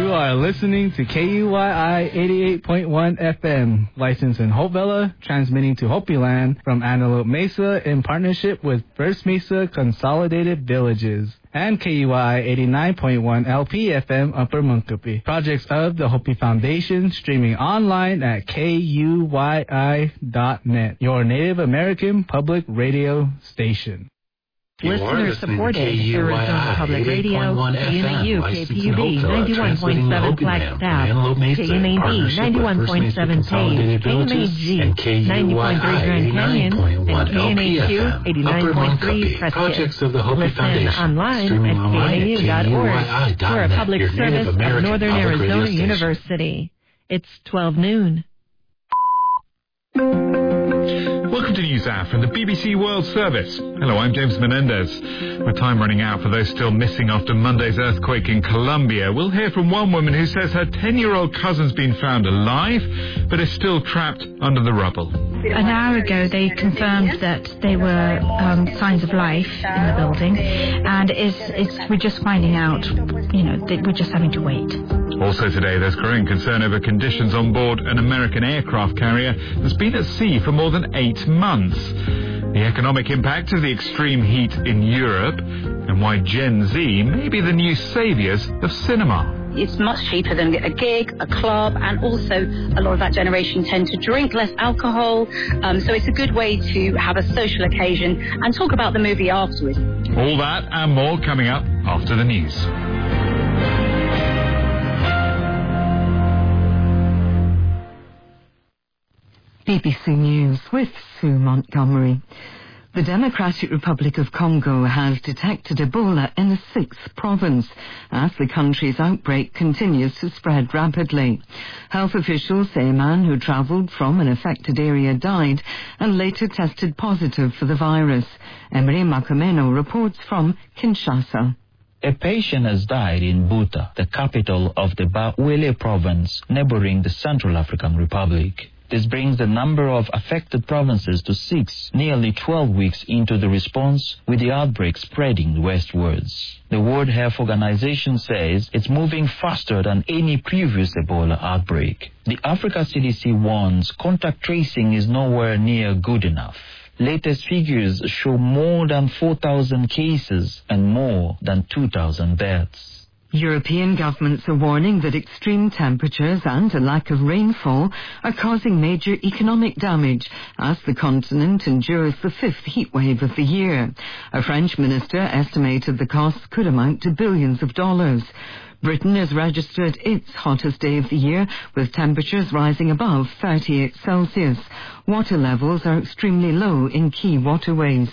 You are listening to KUYI 88.1 FM, licensed in Hopevilla, transmitting to Hopi Land from Antelope Mesa in partnership with First Mesa Consolidated Villages, and KUYI 89.1 LP FM Upper Munkapi. Projects of the Hopi Foundation, streaming online at KUYI.net, your Native American public radio station. Listener supported Arizona Public Radio, KNAU, KPUB 91.7 Flagstaff, KMAD 91.7 Page, KMAG 90.3 Grand Canyon, and KNAQ 89.3 Prescott. Listen online at KNAU.org for a public service of Northern Arizona University. It's 12 noon. Welcome to NewsHour from the BBC World Service. Hello, I'm James Menendez. With time running out for those still missing after Monday's earthquake in Colombia, we'll hear from one woman who says her 10-year-old cousin's been found alive, but is still trapped under the rubble. An hour ago, they confirmed that there were signs of life in the building, and we're just finding out, that we're just having to wait. Also today, there's growing concern over conditions on board an American aircraft carrier that's been at sea for more than 8 months. The economic impact of the extreme heat in Europe, and why Gen Z may be the new saviours of cinema. It's much cheaper than a gig, a club, and also a lot of that generation tend to drink less alcohol. So it's a good way to have a social occasion and talk about the movie afterwards. All that and more coming up after the news. BBC News with Sue Montgomery. The Democratic Republic of Congo has detected Ebola in a 6th province as the country's outbreak continues to spread rapidly. Health officials say a man who travelled from an affected area died and later tested positive for the virus. Emery Makameno reports from Kinshasa. A patient has died in Buta, the capital of the Bawele province, neighboring the Central African Republic. This brings the number of affected provinces to 6, nearly 12 weeks into the response, with the outbreak spreading westwards. The World Health Organization says it's moving faster than any previous Ebola outbreak. The Africa CDC warns contact tracing is nowhere near good enough. Latest figures show more than 4,000 cases and more than 2,000 deaths. European governments are warning that extreme temperatures and a lack of rainfall are causing major economic damage as the continent endures the 5th heatwave of the year. A French minister estimated the costs could amount to billions of dollars. Britain has registered its hottest day of the year, with temperatures rising above 38 Celsius. Water levels are extremely low in key waterways.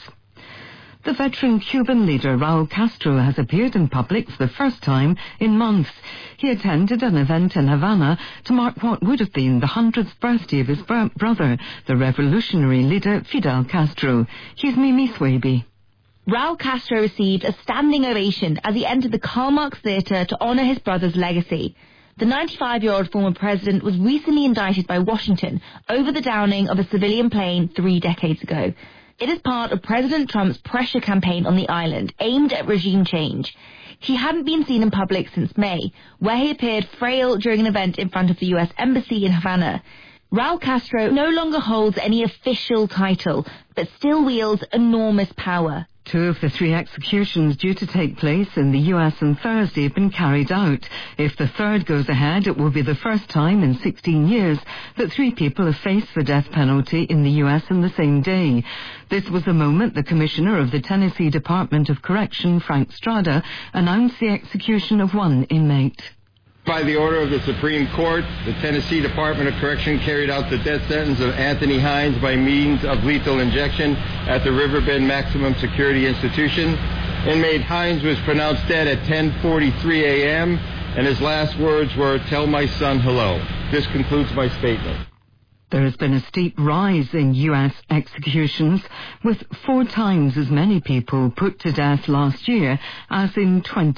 The veteran Cuban leader Raul Castro has appeared in public for the first time in months. He attended an event in Havana to mark what would have been the 100th birthday of his brother, the revolutionary leader Fidel Castro. Here's Mimi Swaby. Raul Castro received a standing ovation as he entered the Karl Marx Theatre to honour his brother's legacy. The 95-year-old former president was recently indicted by Washington over the downing of a civilian plane 3 decades ago. It is part of President Trump's pressure campaign on the island, aimed at regime change. He hadn't been seen in public since May, where he appeared frail during an event in front of the U.S. Embassy in Havana. Raul Castro no longer holds any official title, but still wields enormous power. 2 of the 3 executions due to take place in the U.S. on Thursday have been carried out. If the third goes ahead, it will be the first time in 16 years that 3 people have faced the death penalty in the U.S. on the same day. This was the moment the Commissioner of the Tennessee Department of Correction, Frank Strada, announced the execution of one inmate. By the order of the Supreme Court, the Tennessee Department of Correction carried out the death sentence of Anthony Hines by means of lethal injection at the Riverbend Maximum Security Institution. Inmate Hines was pronounced dead at 10:43 a.m., and his last words were, "Tell my son hello." This concludes my statement. There has been a steep rise in U.S. executions, with 4 times as many people put to death last year as in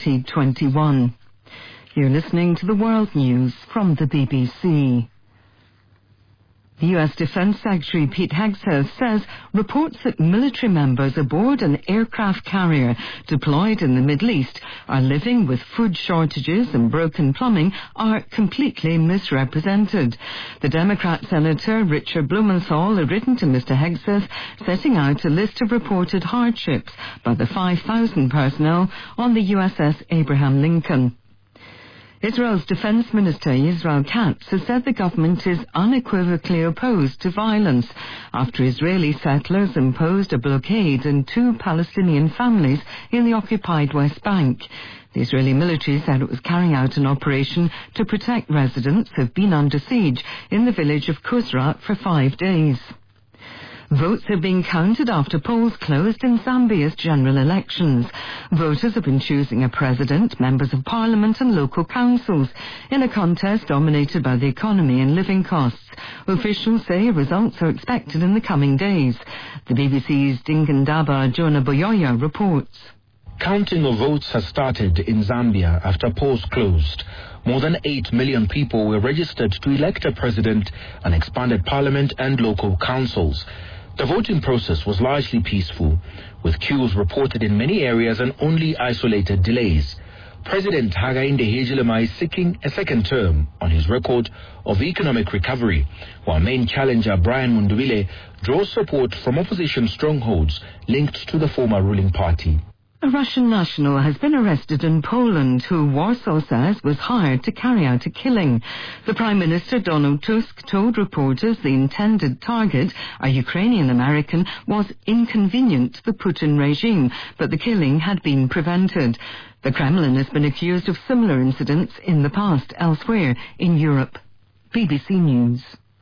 2021. You're listening to the World News from the BBC. The U.S. Defense Secretary Pete Hegseth says reports that military members aboard an aircraft carrier deployed in the Middle East are living with food shortages and broken plumbing are completely misrepresented. The Democrat Senator Richard Blumenthal had written to Mr. Hegseth setting out a list of reported hardships by the 5,000 personnel on the USS Abraham Lincoln. Israel's Defense Minister Israel Katz has said the government is unequivocally opposed to violence after Israeli settlers imposed a blockade on 2 Palestinian families in the occupied West Bank. The Israeli military said it was carrying out an operation to protect residents who have been under siege in the village of Kuzra for 5 days. Votes are being counted after polls closed in Zambia's general elections. Voters have been choosing a president, members of parliament and local councils in a contest dominated by the economy and living costs. Officials say results are expected in the coming days. The BBC's Dingandaba Jonah Boyoya reports. Counting of votes has started in Zambia after polls closed. More than 8 million people were registered to elect a president, an expanded parliament and local councils. The voting process was largely peaceful, with queues reported in many areas and only isolated delays. President Hakainde Hichilema is seeking a second term on his record of economic recovery, while main challenger Brian Mundubile draws support from opposition strongholds linked to the former ruling party. A Russian national has been arrested in Poland who Warsaw says was hired to carry out a killing. The Prime Minister Donald Tusk told reporters the intended target, a Ukrainian American, was inconvenient to the Putin regime, but the killing had been prevented. The Kremlin has been accused of similar incidents in the past elsewhere in Europe. BBC News.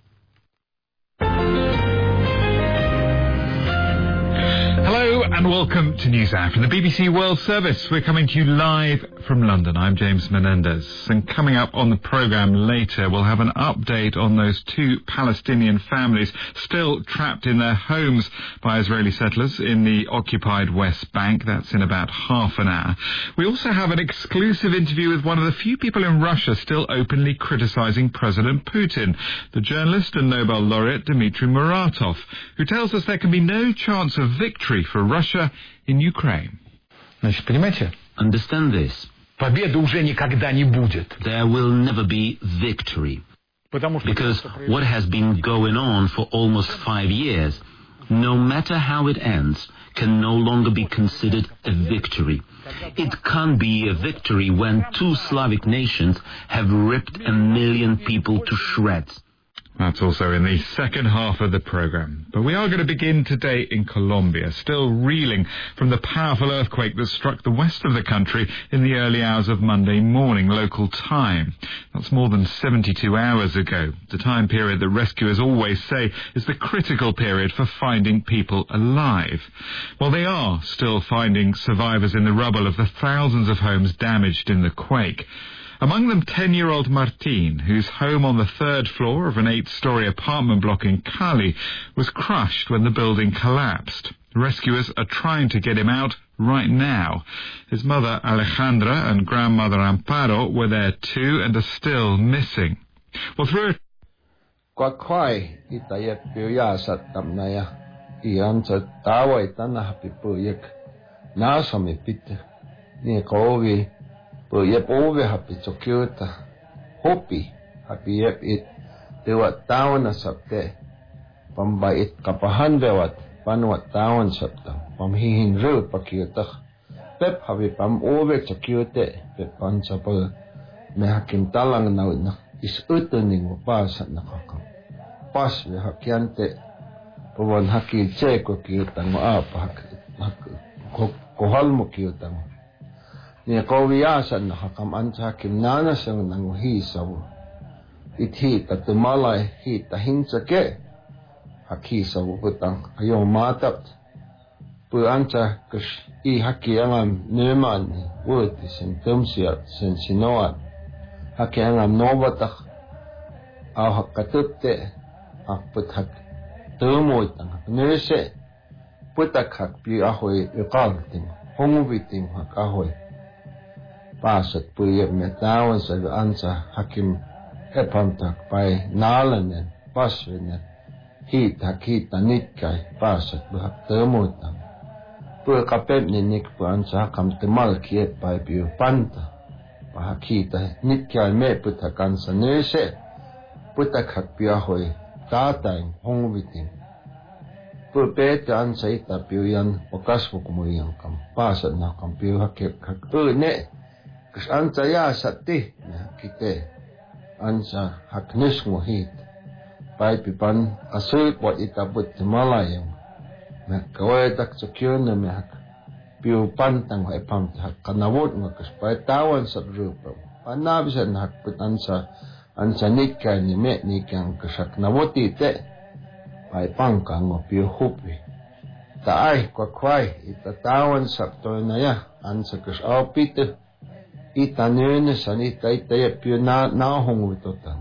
Hello and welcome to NewsHour from the BBC World Service. We're coming to you live from London. I'm James Menendez. And coming up on the programme later, we'll have an update on those 2 Palestinian families still trapped in their homes by Israeli settlers in the occupied West Bank. That's in about half an hour. We also have an exclusive interview with one of the few people in Russia still openly criticising President Putin, the journalist and Nobel laureate Dmitry Muratov, who tells us there can be no chance of victory for Russia in Ukraine. Understand this. There will never be victory. Because what has been going on for almost 5 years, no matter how it ends, can no longer be considered a victory. It can't be a victory when 2 Slavic nations have ripped 1 million people to shreds. That's also in the second half of the programme. But we are going to begin today in Colombia, still reeling from the powerful earthquake that struck the west of the country in the early hours of Monday morning, local time. That's more than 72 hours ago, the time period that rescuers always say is the critical period for finding people alive. Well, they are still finding survivors in the rubble of the thousands of homes damaged in the quake. Among them 10-year-old Martin, whose home on the 3rd floor of an 8-storey apartment block in Cali was crushed when the building collapsed. Rescuers are trying to get him out right now. His mother Alejandra and grandmother Amparo were there too and are still missing. Well, through Yep, over happy to Kyoto. Hopi, happy yep it. They were down as up there. From by it Kapahanda what, Panwat down subta. From he in road Pakyoto. Pep have it from over to Kyoto. Pep Pansapal. Me hakim talang now is uturning pass at Nakaka. Pass we hakiante. Pawan haki cheko Kyoto up Kohalmo Kyoto. Ni kawiyasan na hakamansa kimnana sang nang hisaw. Ithi katumalay hi tahinsa ke. Hakisaw butang ayaw matat. Puansa kus I hakiangam neman wurti sen tumsiat sen sinoat. Hakiangam nobatak. Aw hakatute akput hak tumuitang nese. Putak hak pi ahoy iqaltim. Hongubitim hak ahoy. Pasat puyep metawan sa ansa hakim epamtak by Nalanen pasvene hita nikkai pasat buhak temutam pu kapep ninik pu ansa kam temal kiet pai piu panta pahakita nikkai me puta kansa nese puta khak pia hoi ta tai hongvitin pu pet ansa ita piu yan okas bukmuyang kam pasat na kam piu hakep khak ne kas ansa ya satti kite ansa haknis mohit pai pipan asul wat itabut malayang me kawai tak sekian me hak piu pantang hai pam hak kanawot ngakas pai tawan sabrupa pana bisa hak put ansa nikkai ni me nikang kasak nawoti te pai pangkang ngo piu hupi ta ai kwakwai ita tawan sabto na ya ansa kas apitu ita nene sanita ita ya piu na hongu totan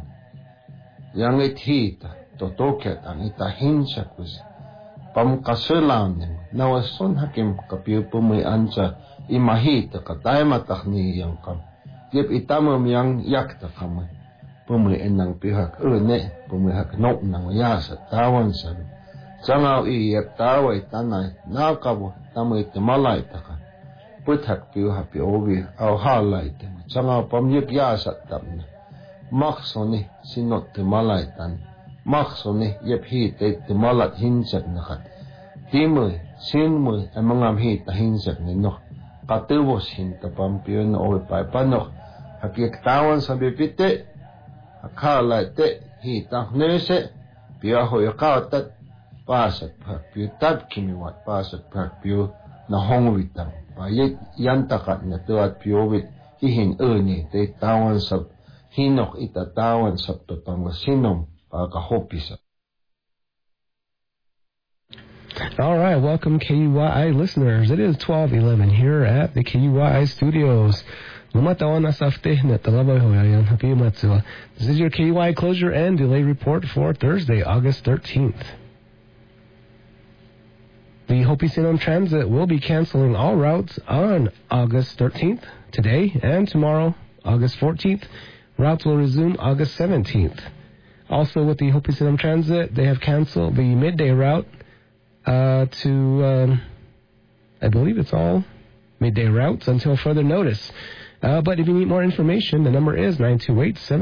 yang hita totoket ang ita hinsa kus pam kasulan nawason hakim kapiu pumay ansa imahita katay matakni yang kam yep itamam yang yakta kamay pumay enang pihak ne pumay hak nok nang yasa tawan sabi sangaw iyep taway tanay nakabo tamay timalay taka puthak piu hapi obi aw halay tema sangaw pam yek yasa tamna maksoni sinot timalay tan maksoni yep hita timalat hinsak nakat timui sinmui amangam hita hinsak nino katubos hinta pampiyo na obi pai panok hakik tawan sa bipite hakalay te hita nese piya hoy kautat pasat piyo tab kimiwat pasat piyo na hongwitang payet yantakat na tuat piyo wit hihin ni te tawan sa hinok itatawan sa totang sinom pagkahopisa. All right, welcome KUYI listeners. It is 12:11 here at the KUYI studios. This is your KUYI closure and delay report for Thursday, August 13th. The Hopi Sinam Transit will be canceling all routes on August 13th, today and tomorrow, August 14th. Routes will resume August 17th. Also, with the Hopi Sinam Transit, they have canceled the midday route to, I believe it's all midday routes until further notice. But if you need more information, the number is 928-7